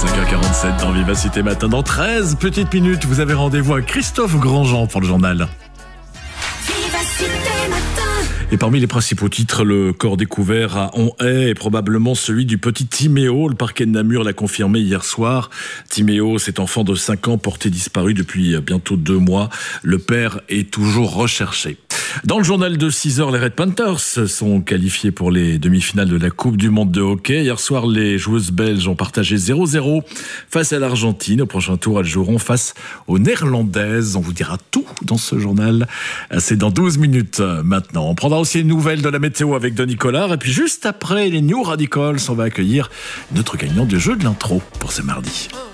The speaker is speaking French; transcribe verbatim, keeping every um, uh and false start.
cinq heures quarante-sept dans Vivacité Matin. Dans treize petites minutes, vous avez rendez-vous à Christophe Grandjean pour le journal. Et parmi les principaux titres, le corps découvert à On-Haye est probablement celui du petit Timéo. Le parquet de Namur l'a confirmé hier soir. Timéo, cet enfant de cinq ans porté disparu depuis bientôt deux mois. Le père est toujours recherché. Dans le journal de six heures, les Red Panthers sont qualifiés pour les demi-finales de la Coupe du Monde de hockey. Hier soir, les joueuses belges ont partagé zéro zéro face à l'Argentine. Au prochain tour, elles joueront face aux Néerlandaises. On vous dira tout dans ce journal. C'est dans douze minutes maintenant. On prendra aussi une nouvelle de la météo avec Denis Collard. Et puis juste après les New Radicals, on va accueillir notre gagnant du jeu de l'intro pour ce mardi.